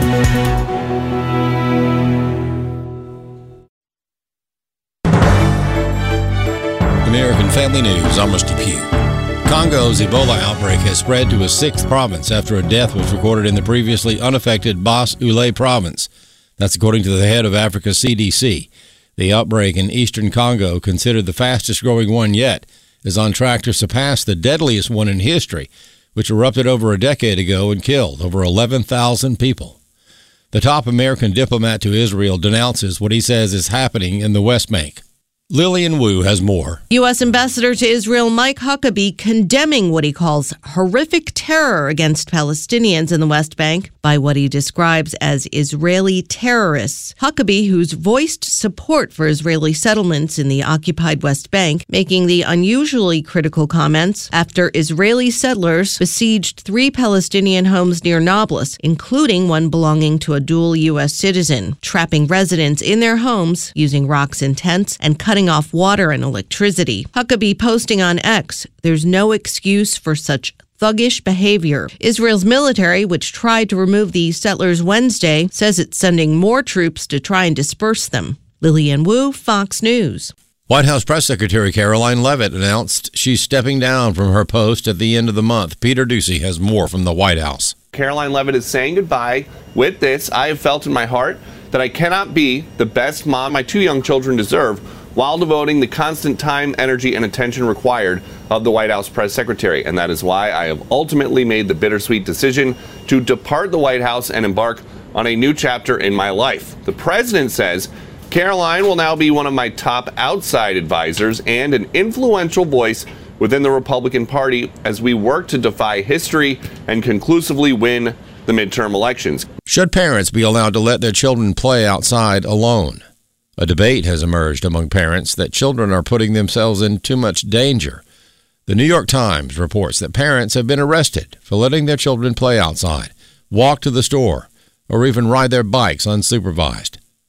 American Family News, I'm Rusty Pugh. Congo's Ebola outbreak has spread to a sixth province after a death was recorded in the previously unaffected Bas-Oulé province. That's according to the head of Africa's C D C. The outbreak in eastern Congo, considered the fastest-growing one yet, is on track to surpass the deadliest one in history, which erupted over a decade ago and killed over eleven thousand people. The top American diplomat to Israel denounces what he says is happening in the West Bank. Lillian Wu has more. U S Ambassador to Israel Mike Huckabee condemning what he calls horrific terror against Palestinians in the West Bank by what he describes as Israeli terrorists. Huckabee, who's voiced support for Israeli settlements in the occupied West Bank, making the unusually critical comments after Israeli settlers besieged three Palestinian homes near Nablus, including one belonging to a dual U S citizen, trapping residents in their homes using rocks and tents and cutting off water and electricity. Huckabee posting on X, "There's no excuse for such thuggish behavior." Israel's military, which tried to remove the settlers Wednesday, says it's sending more troops to try and disperse them. Lillian Wu, Fox News. White House Press Secretary Caroline Leavitt announced she's stepping down from her post at the end of the month. Peter Ducey has more from the White House. Caroline Leavitt is saying goodbye. With this, I have felt in my heart that I cannot be the best mom my two young children deserve, while devoting the constant time, energy, and attention required of the White House press secretary. And that is why I have ultimately made the bittersweet decision to depart the White House and embark on a new chapter in my life. The president says Caroline will now be one of my top outside advisors and an influential voice within the Republican Party as we work to defy history and conclusively win the midterm elections. Should parents be allowed to let their children play outside alone? A debate has emerged among parents that children are putting themselves in too much danger. The New York Times reports that parents have been arrested for letting their children play outside, walk to the store, or even ride their bikes unsupervised.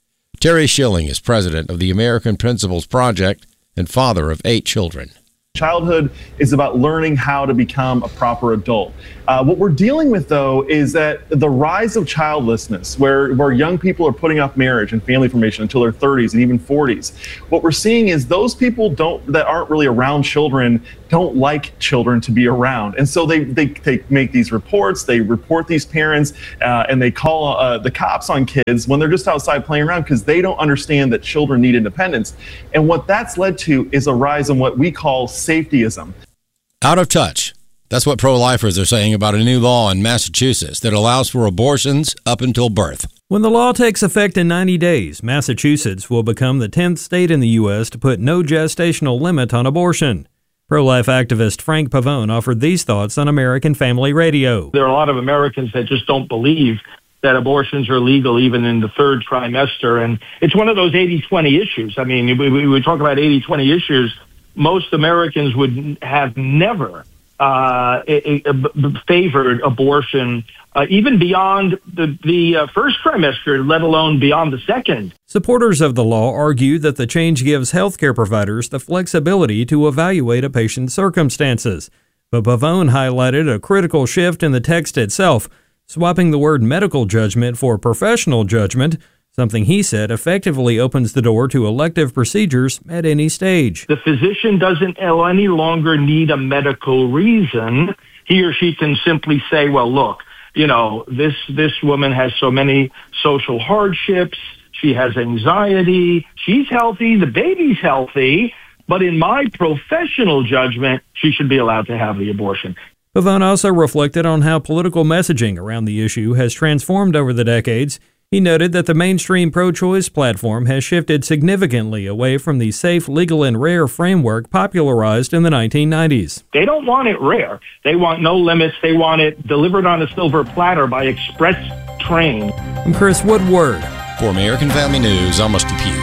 Terry Schilling is president of the American Principles Project and father of eight children. Childhood is about learning how to become a proper adult. Uh, what we're dealing with, though, is that the rise of childlessness, where, where young people are putting off marriage and family formation until their thirties and even forties. What we're seeing is those people don't that aren't really around children don't like children to be around. And so they, they, they make these reports, they report these parents, uh, and they call uh, the cops on kids when they're just outside playing around because they don't understand that children need independence. And what that's led to is a rise in what we call safetyism. Out of touch. That's what pro-lifers are saying about a new law in Massachusetts that allows for abortions up until birth. When the law takes effect in ninety days, Massachusetts will become the tenth state in the U S to put no gestational limit on abortion. Pro-life activist Frank Pavone offered these thoughts on American Family Radio. There are a lot of Americans that just don't believe that abortions are legal even in the third trimester. And it's one of those eighty twenty issues. I mean, we, we talk about eighty twenty issues. Most Americans would have never uh, a, a, a favored abortion, uh, even beyond the, the uh, first trimester, let alone beyond the second. Supporters of the law argue that the change gives healthcare providers the flexibility to evaluate a patient's circumstances. But Pavone highlighted a critical shift in the text itself, swapping the word medical judgment for professional judgment, something he said effectively opens the door to elective procedures at any stage. The physician doesn't any longer need a medical reason. He or she can simply say, well, look, you know, this, this woman has so many social hardships. She has anxiety. She's healthy. The baby's healthy. But in my professional judgment, she should be allowed to have the abortion. Pavone also reflected on how political messaging around the issue has transformed over the decades. He noted that the mainstream pro-choice platform has shifted significantly away from the safe, legal, and rare framework popularized in the nineteen nineties. They don't want it rare. They want no limits. They want it delivered on a silver platter by express train. I'm Chris Woodward. For American Family News, Almost Pew.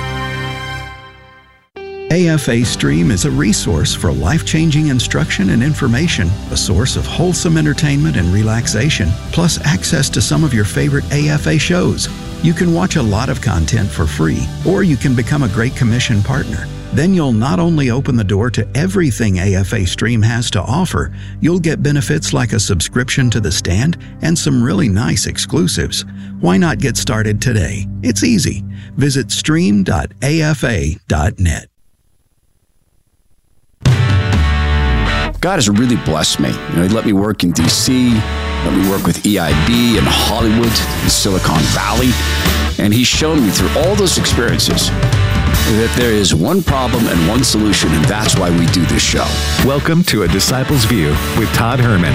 A F A Stream is a resource for life-changing instruction and information, a source of wholesome entertainment and relaxation, plus access to some of your favorite A F A shows. You can watch a lot of content for free, or you can become a Great Commission partner. Then you'll not only open the door to everything A F A Stream has to offer, you'll get benefits like a subscription to The Stand and some really nice exclusives. Why not get started today? It's easy. Visit stream dot A F A dot net. God has really blessed me. You know, he let me work in D C, let me work with E I B in Hollywood, in Silicon Valley, and he's shown me through all those experiences that there is one problem and one solution, and that's why we do this show. Welcome to A Disciple's View with Todd Herman.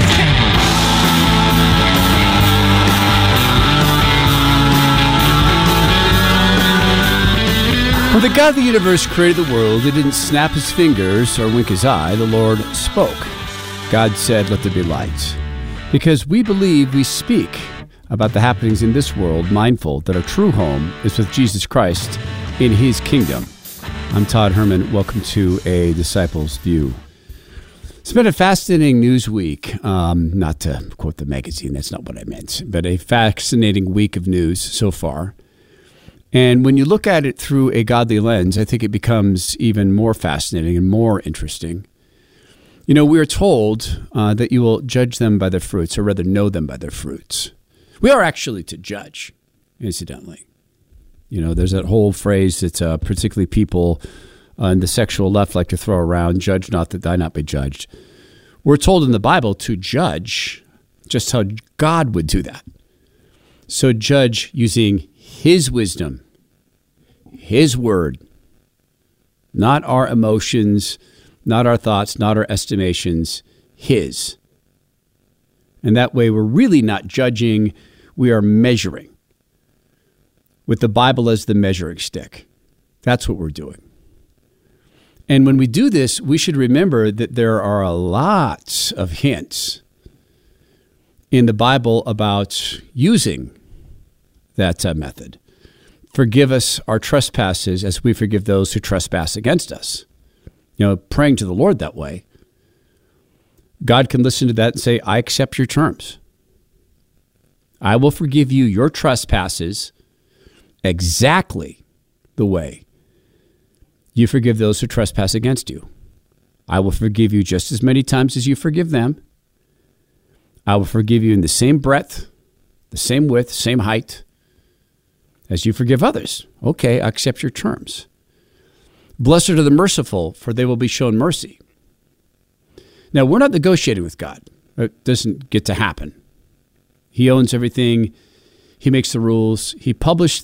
When the God of the universe created the world, he didn't snap his fingers or wink his eye. The Lord spoke. God said, let there be light. Because we believe we speak about the happenings in this world, mindful that our true home is with Jesus Christ in his kingdom. I'm Todd Herman. Welcome to A Disciple's View. It's been a fascinating news week. Um, not to quote the magazine, that's not what I meant, but a fascinating week of news so far. And when you look at it through a godly lens, I think it becomes even more fascinating and more interesting. You know, we are told uh, that you will judge them by their fruits, or rather know them by their fruits. We are actually to judge, incidentally. You know, there's that whole phrase that uh, particularly people uh, in the sexual left like to throw around, judge not that thou not be judged. We're told in the Bible to judge just how God would do that. So judge using his wisdom, his word, not our emotions, not our thoughts, not our estimations, his. And that way we're really not judging, we are measuring with the Bible as the measuring stick. That's what we're doing. And when we do this, we should remember that there are a lot of hints in the Bible about using that uh, method. Forgive us our trespasses as we forgive those who trespass against us. You know, praying to the Lord that way. God can listen to that and say, I accept your terms. I will forgive you your trespasses exactly the way. You forgive those who trespass against you. I will forgive you just as many times as you forgive them. I will forgive you in the same breadth, the same width, same height as you forgive others. Okay, I accept your terms. Blessed are the merciful, for they will be shown mercy. Now, we're not negotiating with God. It doesn't get to happen. He owns everything. He makes the rules. He published